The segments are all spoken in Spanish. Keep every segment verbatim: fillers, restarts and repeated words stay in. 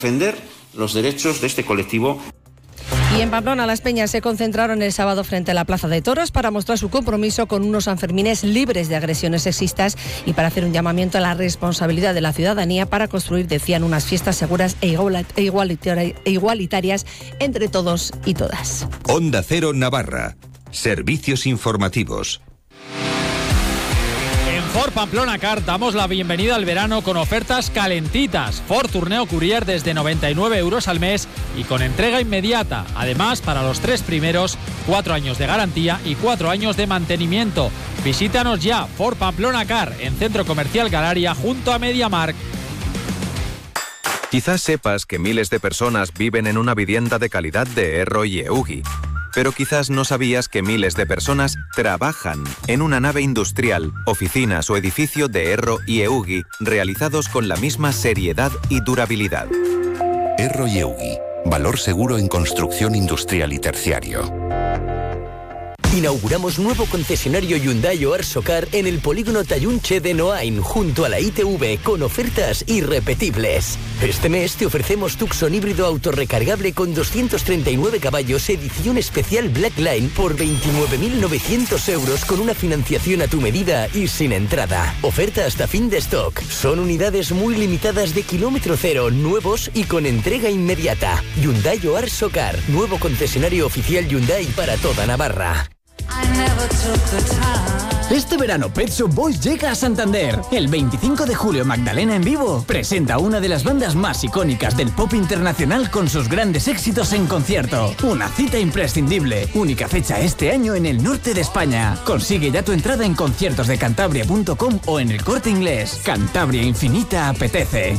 defender los derechos de este colectivo. Y en Pamplona, las peñas se concentraron el sábado frente a la Plaza de Toros para mostrar su compromiso con unos Sanfermines libres de agresiones sexistas y para hacer un llamamiento a la responsabilidad de la ciudadanía para construir, decían, unas fiestas seguras e igualitarias entre todos y todas. Onda Cero Navarra. Servicios informativos. Ford Pamplona Car damos la bienvenida al verano con ofertas calentitas. Ford Tourneo Courier desde noventa y nueve euros al mes y con entrega inmediata. Además, para los tres primeros, cuatro años de garantía y cuatro años de mantenimiento. Visítanos ya, Ford Pamplona Car, en Centro Comercial Galaria, junto a MediaMarkt. Quizás sepas que miles de personas viven en una vivienda de calidad de Erro y Eugi. Pero quizás no sabías que miles de personas trabajan en una nave industrial, oficinas o edificio de Erro y Eugi realizados con la misma seriedad y durabilidad. Erro y Eugi. Valor seguro en construcción industrial y terciario. Inauguramos nuevo concesionario Hyundai o Arsocar en el polígono Tayunche de Noain, junto a la I T V, con ofertas irrepetibles. Este mes te ofrecemos Tucson híbrido autorrecargable con doscientos treinta y nueve caballos, edición especial Black Line, por veintinueve mil novecientos euros con una financiación a tu medida y sin entrada. Oferta hasta fin de stock. Son unidades muy limitadas de kilómetro cero, nuevos y con entrega inmediata. Hyundai o Arsocar, nuevo concesionario oficial Hyundai para toda Navarra. Este verano Pet Shop Boys llega a Santander. El veinticinco de julio Magdalena en vivo presenta una de las bandas más icónicas del pop internacional con sus grandes éxitos en concierto. Una cita imprescindible. Única fecha este año en el norte de España. Consigue ya tu entrada en conciertos de cantabria punto com o en el Corte Inglés. Cantabria Infinita apetece.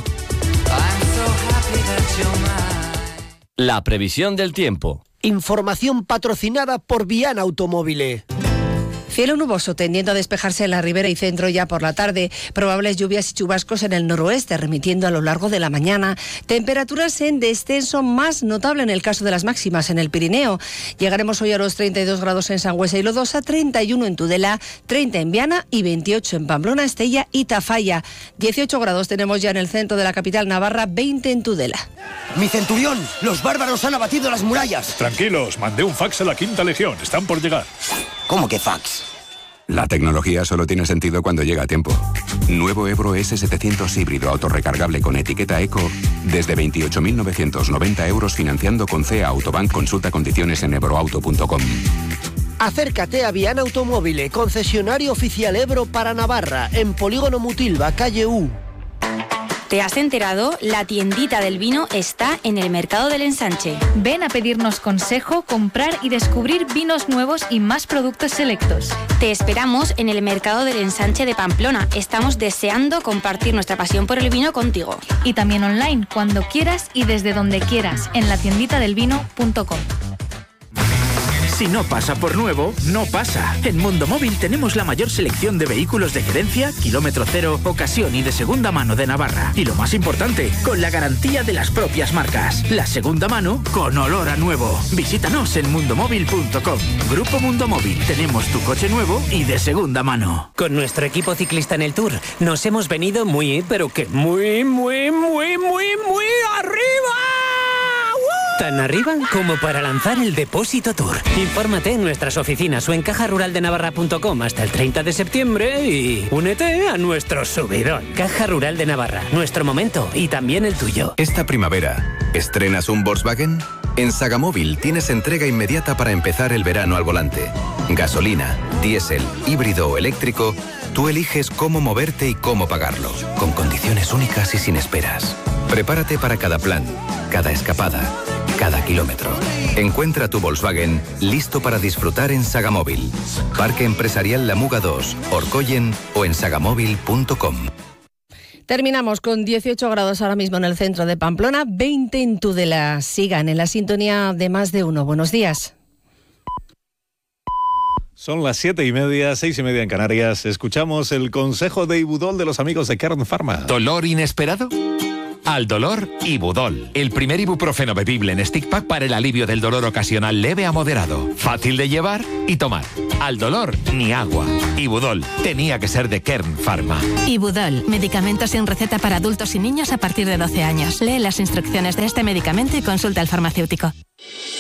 La previsión del tiempo. Información patrocinada por Viana Automóviles. Cielo nuboso tendiendo a despejarse en la ribera y centro ya por la tarde. Probables lluvias y chubascos en el noroeste, remitiendo a lo largo de la mañana. Temperaturas en descenso más notable en el caso de las máximas en el Pirineo. Llegaremos hoy a los treinta y dos grados en Sangüesa y Lodosa, treinta y uno en Tudela, treinta en Viana y veintiocho en Pamplona, Estella y Tafalla. dieciocho grados tenemos ya en el centro de la capital navarra, veinte en Tudela. ¡Mi centurión! ¡Los bárbaros han abatido las murallas! Tranquilos, mandé un fax a la Quinta Legión. Están por llegar. ¿Cómo que fax? La tecnología solo tiene sentido cuando llega a tiempo. Nuevo Ebro ese setecientos híbrido autorrecargable con etiqueta Eco desde veintiocho mil novecientos noventa euros financiando con C E A Autobank. Consulta condiciones en ebroauto punto com. Acércate a Viana Automóviles, concesionario oficial Ebro para Navarra, en Polígono Mutilva, calle U. ¿Te has enterado? La tiendita del vino está en el Mercado del Ensanche. Ven a pedirnos consejo, comprar y descubrir vinos nuevos y más productos selectos. Te esperamos en el Mercado del Ensanche de Pamplona. Estamos deseando compartir nuestra pasión por el vino contigo. Y también online, cuando quieras y desde donde quieras, en la tiendita del vino punto com. Si no pasa por nuevo, no pasa. En Mundo Móvil tenemos la mayor selección de vehículos de gerencia, kilómetro cero, ocasión y de segunda mano de Navarra. Y lo más importante, con la garantía de las propias marcas. La segunda mano con olor a nuevo. Visítanos en mundo móvil punto com. Grupo Mundo Móvil. Tenemos tu coche nuevo y de segunda mano. Con nuestro equipo ciclista en el Tour, nos hemos venido muy, pero que muy, muy, muy, muy, muy arriba. Tan arriba como para lanzar el Depósito Tour. Infórmate en nuestras oficinas o en caja rural de navarra punto com hasta el treinta de septiembre y únete a nuestro subidón. Caja Rural de Navarra, nuestro momento y también el tuyo. Esta primavera, ¿estrenas un Volkswagen? En Sagamóvil tienes entrega inmediata para empezar el verano al volante. Gasolina, diésel, híbrido o eléctrico, tú eliges cómo moverte y cómo pagarlo, con condiciones únicas y sin esperas. Prepárate para cada plan, cada escapada, cada kilómetro. Encuentra tu Volkswagen listo para disfrutar en Sagamóvil. Parque Empresarial La Muga dos, Orcoyen o en sagamóvil punto com. Terminamos con dieciocho grados ahora mismo en el centro de Pamplona, veinte en Tudela. Sigan en la sintonía de Más de Uno. Buenos días. Son las siete y media, seis y media en Canarias. Escuchamos el consejo de Ibudol de los amigos de Kern Pharma. ¿Dolor inesperado? Al dolor, Ibudol. El primer ibuprofeno bebible en stick pack para el alivio del dolor ocasional leve a moderado. Fácil de llevar y tomar. Al dolor, ni agua. Ibudol. Tenía que ser de Kern Pharma. Ibudol. Medicamento sin receta para adultos y niños a partir de doce años. Lee las instrucciones de este medicamento y consulta al farmacéutico.